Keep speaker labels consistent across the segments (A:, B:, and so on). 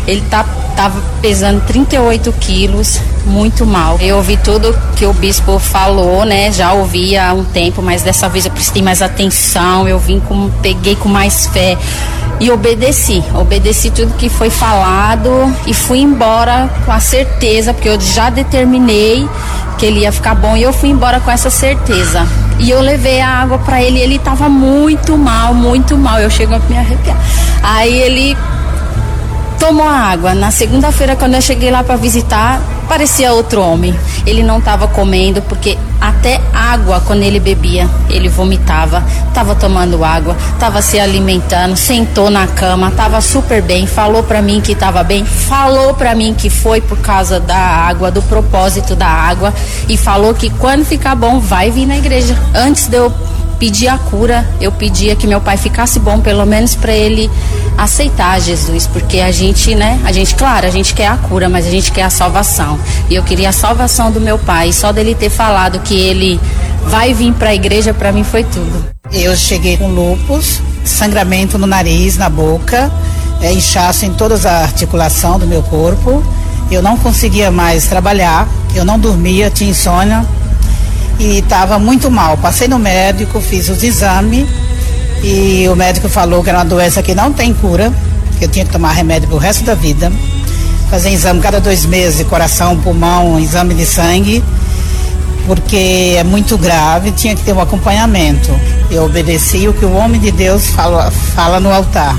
A: Ele tava pesando 38 quilos, muito mal. Eu ouvi tudo que o bispo falou, né? Já ouvi há um tempo, mas dessa vez eu prestei mais atenção, peguei com mais fé e obedeci tudo que foi falado e fui embora com a certeza, porque eu já determinei que ele ia ficar bom e eu fui embora com essa certeza. E eu levei a água pra ele, ele tava muito mal, eu chego a me arrepiar. Aí ele tomou a água. Na segunda-feira, quando eu cheguei lá para visitar, parecia outro homem. Ele não estava comendo, porque até água, quando ele bebia, ele vomitava. Tava tomando água, tava se alimentando, sentou na cama, tava super bem. Falou para mim que tava bem, falou para mim que foi por causa da água, do propósito da água, e falou que quando ficar bom vai vir na igreja. Antes de eu pedir a cura, eu pedia que meu pai ficasse bom, pelo menos para ele aceitar Jesus, porque a gente quer a cura, mas a gente quer a salvação. E eu queria a salvação do meu pai, e só dele ter falado que ele vai vir para a igreja, para mim foi tudo.
B: Eu cheguei com lúpus, sangramento no nariz, na boca, inchaço em toda a articulação do meu corpo. Eu não conseguia mais trabalhar, eu não dormia, tinha insônia e estava muito mal. Passei no médico, fiz os exames e o médico falou que era uma doença que não tem cura, que eu tinha que tomar remédio pro resto da vida, fazer exame cada 2 meses de coração, pulmão, exame de sangue, porque é muito grave, tinha que ter um acompanhamento. Eu obedeci o que o homem de Deus fala no altar.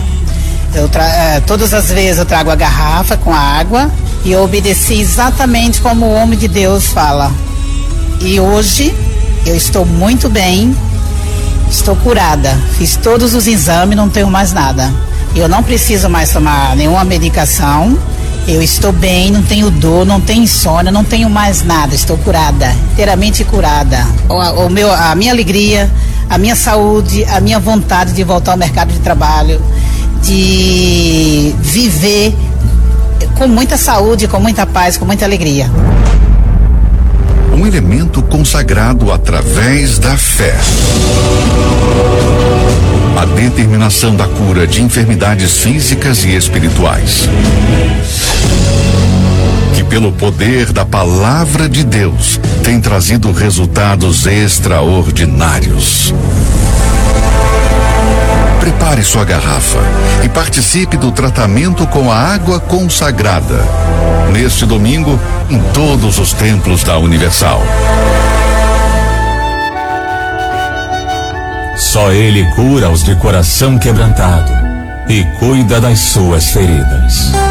B: Todas as vezes eu trago a garrafa com a água e eu obedeci exatamente como o homem de Deus fala. E hoje eu estou muito bem, estou curada, fiz todos os exames, não tenho mais nada. Eu não preciso mais tomar nenhuma medicação, eu estou bem, não tenho dor, não tenho insônia, não tenho mais nada, estou curada, inteiramente curada. A minha alegria, a minha saúde, a minha vontade de voltar ao mercado de trabalho, de viver com muita saúde, com muita paz, com muita alegria.
C: Um elemento consagrado através da fé. A determinação da cura de enfermidades físicas e espirituais. Que pelo poder da palavra de Deus tem trazido resultados extraordinários. Prepare sua garrafa e participe do tratamento com a água consagrada. Neste domingo, em todos os templos da Universal.
D: Só Ele cura os de coração quebrantado e cuida das suas feridas.